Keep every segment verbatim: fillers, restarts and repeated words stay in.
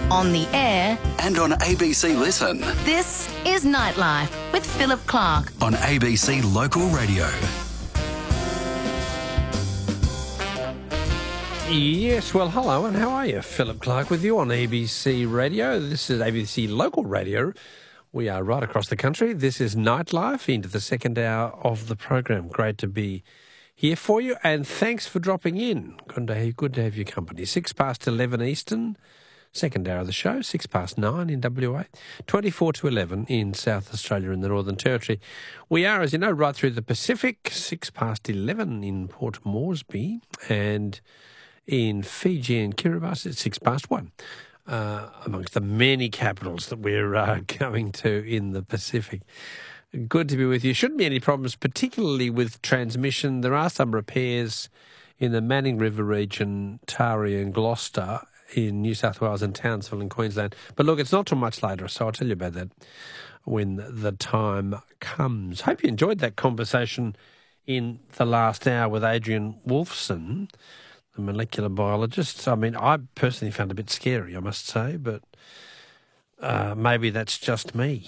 on the air, and on A B C Listen. This is Nightlife with Philip Clark on A B C Local Radio. Yes, well, hello, and how are you? Philip Clark with you on A B C Radio. This is A B C Local Radio. We are right across the country. This is Nightlife into the second hour of the program. Great to be here for you, and thanks for dropping in. Good to have, good to have your company. Six past eleven Eastern, second hour of the show. Six past nine in W A, twenty-four to eleven in South Australia in the Northern Territory. We are, as you know, right through the Pacific. Six past eleven in Port Moresby, and in Fiji and Kiribati at six past one. Uh, amongst the many capitals that we're uh, going to in the Pacific. Good to be with you. Shouldn't be any problems, particularly with transmission. There are some repairs in the Manning River region, Taree and Gloucester in New South Wales and Townsville in Queensland. But look, it's not too much later, so I'll tell you about that when the time comes. Hope you enjoyed that conversation in the last hour with Adrian Wolfson, the molecular biologist. I mean, I personally found it a bit scary, I must say, but uh, maybe that's just me.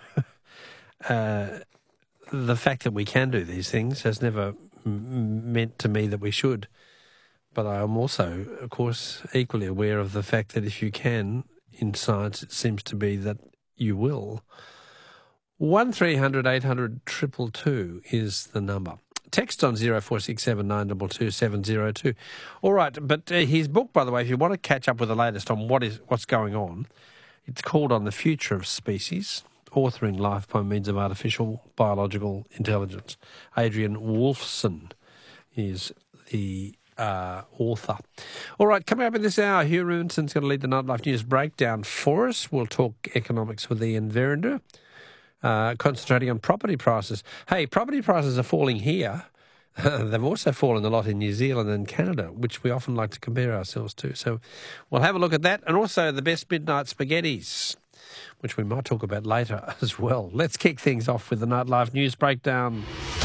uh, the fact that we can do these things has never m- meant to me that we should. But I am also, of course, equally aware of the fact that if you can, in science, it seems to be that you will. one three hundred eight hundred two two two is the number. Text on zero four six seven nine two two seven zero two. All right, but uh, his book, by the way, if you want to catch up with the latest on what is what's going on, it's called On the Future of Species, Authoring Life by Means of Artificial Biological Intelligence. Adrian Wolfson is the uh, author. All right, coming up in this hour, Hugh Rivinson's going to lead the Nightlife News breakdown for us. We'll talk economics with Ian Verinder. Uh, concentrating on property prices. Hey, property prices are falling here. They've also fallen a lot in New Zealand and Canada, which we often like to compare ourselves to. So we'll have a look at that. And also the best midnight spaghettis, which we might talk about later as well. Let's kick things off with the Nightlife News Breakdown.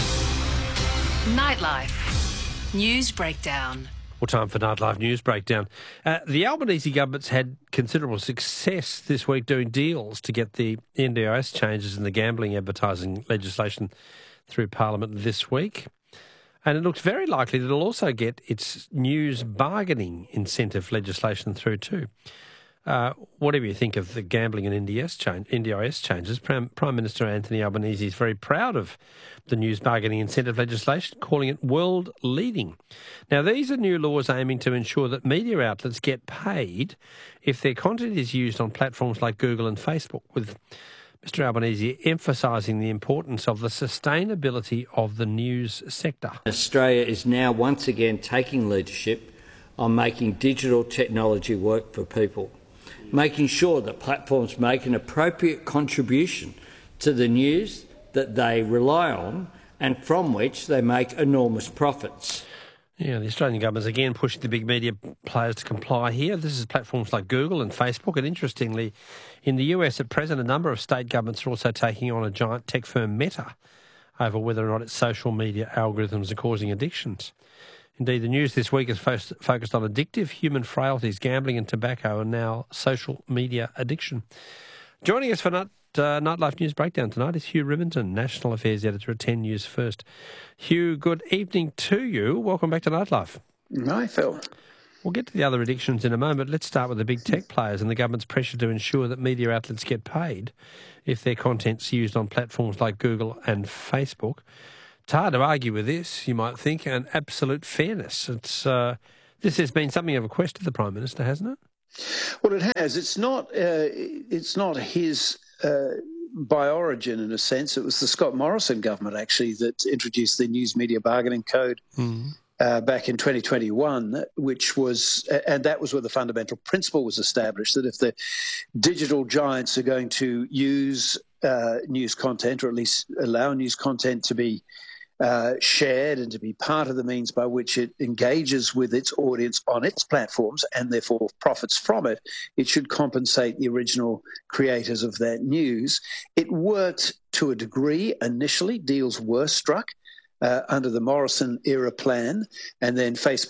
Nightlife News Breakdown. Well, time for Nightlife News Breakdown. Uh, the Albanese government's had considerable success this week doing deals to get the N D I S changes in the gambling advertising legislation through Parliament this week. And it looks very likely that it'll also get its news bargaining incentive legislation through too. Uh, whatever you think of the gambling and N D I S change, N D I S changes, Prime, Prime Minister Anthony Albanese is very proud of the news bargaining incentive legislation, calling it world-leading. Now, these are new laws aiming to ensure that media outlets get paid if their content is used on platforms like Google and Facebook, with Mister Albanese emphasising the importance of the sustainability of the news sector. Australia is now once again taking leadership on making digital technology work for people, making sure that platforms make an appropriate contribution to the news that they rely on and from which they make enormous profits. Yeah, the Australian government's again pushing the big media players to comply here. This is platforms like Google and Facebook. And interestingly, in the U S at present, a number of state governments are also taking on a giant tech firm, Meta, over whether or not its social media algorithms are causing addictions. Indeed, the news this week is fo- focused on addictive human frailties, gambling and tobacco, and now social media addiction. Joining us for night, uh, Nightlife News Breakdown tonight is Hugh Rivinsson, National Affairs Editor at ten News First. Hugh, good evening to you. Welcome back to Nightlife. Hi, Phil. We'll get to the other addictions in a moment. Let's start with the big tech players and the government's pressure to ensure that media outlets get paid if their content's used on platforms like Google and Facebook. It's hard to argue with this, you might think, and absolute fairness. It's uh, this has been something of a quest to the Prime Minister, hasn't it? Well, it has. It's not. Uh, it's not his uh, by origin, in a sense. It was the Scott Morrison government actually that introduced the News Media Bargaining Code mm. uh, back in twenty twenty-one, which was, and that was where the fundamental principle was established that if the digital giants are going to use uh, news content, or at least allow news content to be Uh, shared and to be part of the means by which it engages with its audience on its platforms and therefore profits from it, it should compensate the original creators of that news. It worked to a degree initially. Deals were struck uh, under the Morrison era plan, and then Facebook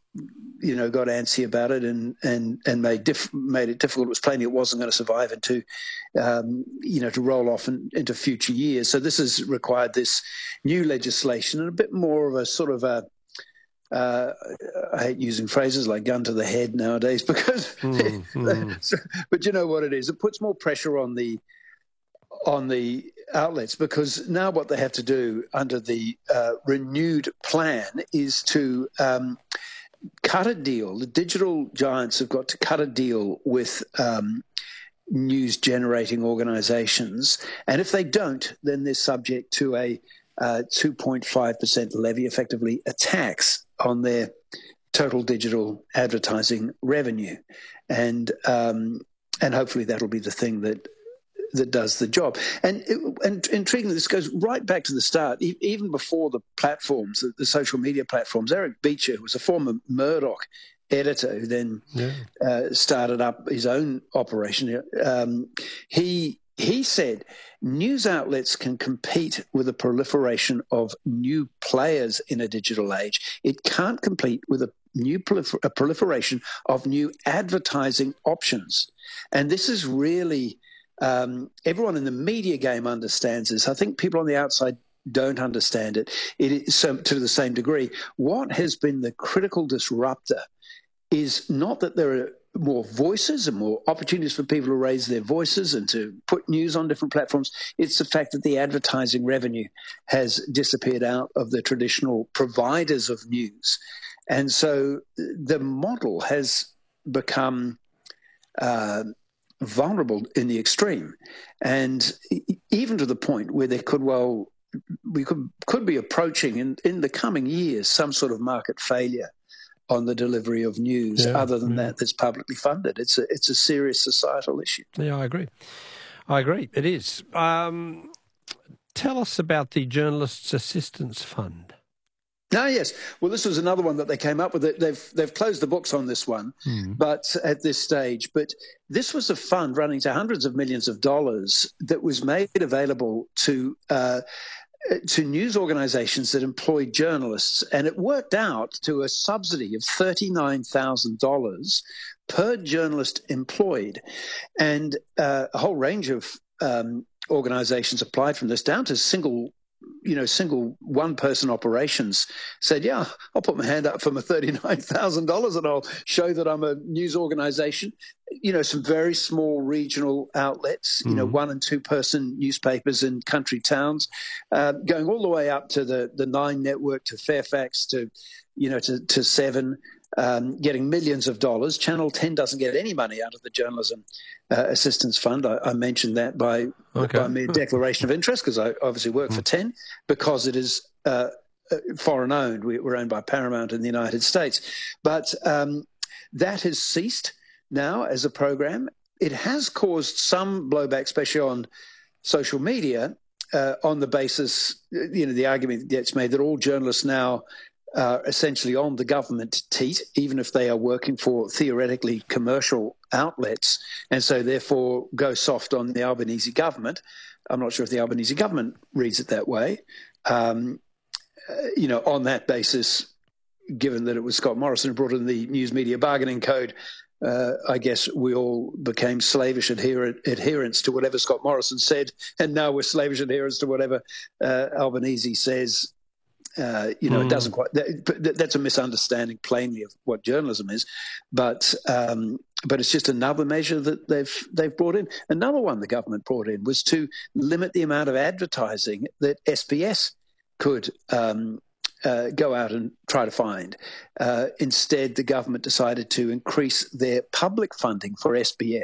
you know, got antsy about it and and and made diff- made it difficult. It was plain it wasn't going to survive into, um, you know, to roll off in, into future years. So this has required this new legislation and a bit more of a sort of a. Uh, I hate using phrases like gun to the head nowadays because, mm, mm. but you know what it is. It puts more pressure on the on the outlets because now what they have to do under the uh, renewed plan is to um, cut a deal. The digital giants have got to cut a deal with um, news-generating organisations, and if they don't, then they're subject to a uh, two point five percent levy, effectively a tax on their total digital advertising revenue, and um, and hopefully that'll be the thing that that does the job. And and intriguingly, this goes right back to the start, e- even before the platforms, the, the social media platforms. Eric Beecher, who was a former Murdoch editor, who then yeah. uh, started up his own operation. Um, he he said news outlets can compete with the proliferation of new players in a digital age. It can't compete with a new prolifer- a proliferation of new advertising options. And this is really um, everyone in the media game understands this. I think people on the outside don't understand it. It is so, to the same degree. What has been the critical disruptor is not that there are more voices and more opportunities for people to raise their voices and to put news on different platforms. It's the fact that the advertising revenue has disappeared out of the traditional providers of news. And so the model has become uh, vulnerable in the extreme. And even to the point where there could well, we could, could be approaching in, in the coming years some sort of market failure on the delivery of news, yeah, other than yeah. that, that's publicly funded. It's a it's a serious societal issue. Yeah, I agree. I agree. It is. Um, tell us about the Journalists' Assistance Fund. Ah, yes. Well, this was another one that they came up with. They've they've closed the books on this one, mm. but at this stage. But this was a fund running to hundreds of millions of dollars that was made available to. Uh, to news organisations that employ journalists, and it worked out to a subsidy of thirty-nine thousand dollars per journalist employed. And uh, a whole range of um, organisations applied from this, down to single, you know, single one-person operations said, yeah, I'll put my hand up for my thirty-nine thousand dollars and I'll show that I'm a news organisation. You know, some very small regional outlets, you mm. know, one and two person newspapers in country towns, uh, going all the way up to the, the Nine Network, to Fairfax, to, you know, to, to Seven, um, getting millions of dollars. Channel ten doesn't get any money out of the Journalism uh, Assistance Fund. I, I mentioned that by, okay. by mere declaration of interest, because I obviously work mm. for ten, because it is uh, foreign owned. We, we're owned by Paramount in the United States. But um, that has ceased now as a program. It has caused some blowback, especially on social media, uh, on the basis, you know, the argument gets made that all journalists now are essentially on the government teat, even if they are working for theoretically commercial outlets, and so therefore go soft on the Albanese government. I'm not sure if the Albanese government reads it that way. Um, uh, you know, on that basis, given that it was Scott Morrison who brought in the News Media Bargaining Code, Uh, I guess we all became slavish adher- adherents to whatever Scott Morrison said, and now we're slavish adherents to whatever uh, Albanese says. Uh, you know, mm. it doesn't quite. That, that's a misunderstanding, plainly, of what journalism is. But um, but it's just another measure that they've they've brought in. Another one the government brought in was to limit the amount of advertising that S B S could Um, Uh, go out and try to find. Uh, instead, the government decided to increase their public funding for S B S.